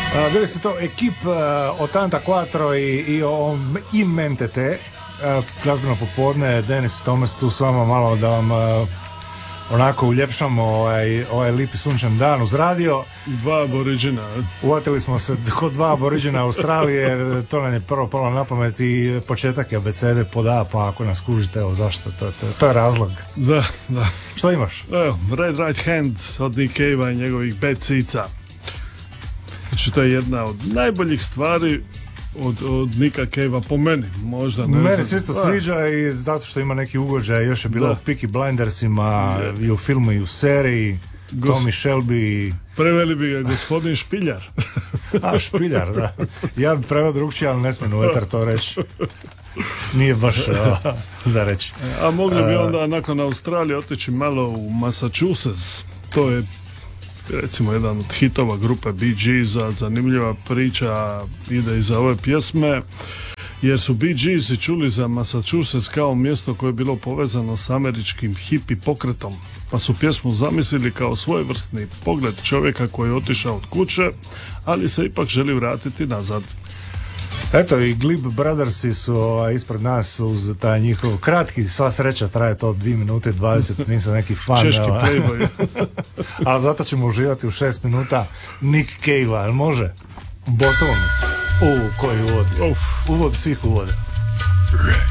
Bili su to ekip Ottanta i Mente Te. Glazbeno popodne, Denis Thomas tu s vama malo da vam onako uljepšamo ovaj lipi sunčan dan uz radio. Dva aboriđina. Uvatili smo se kod dva aboriđina Australije, jer to nam je prvo palo na pamet i početak je abecede pod A, pa ako nas kužite, evo zašto, to je razlog. Da. Što imaš? Evo, Red Right Hand od Nick Cave-a i njegovih Bad Seeds-a. Znači, to je jedna od najboljih stvari od Nicka Cave-a po meni, možda ne meni znam. se isto sviđa i zato što ima neki ugođaj, još je bilo u Peaky Blindersima i u filmu i u seriji, Tommy Shelby. Preveli bi ga gospodin Špiljar. A, Špiljar, da. Ja bi preveo drugčije, ali ne smijem u etar to reći. Nije baš za reći. A mogli bi onda nakon Australije otići malo u Massachusetts. To je recimo jedan od hitova grupe Bee Gees-a. Zanimljiva priča ide iza ove pjesme, jer su Bee Gees čuli za Massachusetts kao mjesto koje je bilo povezano s američkim hippie pokretom, pa su pjesmu zamislili kao svojevrsni pogled čovjeka koji je otišao od kuće, ali se ipak želi vratiti nazad. Eto, i Glib Brothersi su ispred nas uz taj njihov kratki, sva sreća traje to 2 minute 20, nisam neki fan. Češki playboy. Ali zato ćemo uživati u 6 minuta Nick Cave-a, jel može? Bottom. Koji uvod. Uvod svih uvoda.